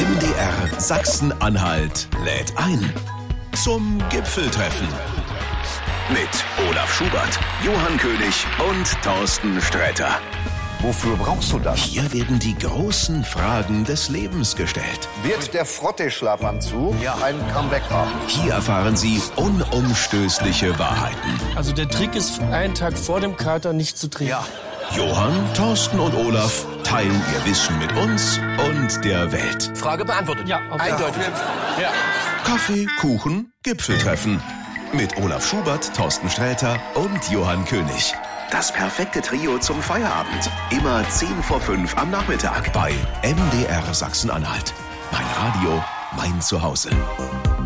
MDR Sachsen-Anhalt lädt ein zum Gipfeltreffen mit Olaf Schubert, Johann König und Thorsten Sträter. Wofür brauchst du das? Hier werden die großen Fragen des Lebens gestellt. Wird der Frotte-Schlafanzug ein Comeback haben? Hier erfahren Sie unumstößliche Wahrheiten. Also der Trick ist, einen Tag vor dem Kater nicht zu trinken. Ja. Johann, Thorsten und Olaf teilen ihr Wissen mit uns und der Welt. Frage beantwortet. Ja, okay. Eindeutig. Ja. Kaffee, Kuchen, Gipfeltreffen. Mit Olaf Schubert, Thorsten Sträter und Johann König. Das perfekte Trio zum Feierabend. Immer 10:05 am Nachmittag bei MDR Sachsen-Anhalt. Mein Radio, mein Zuhause.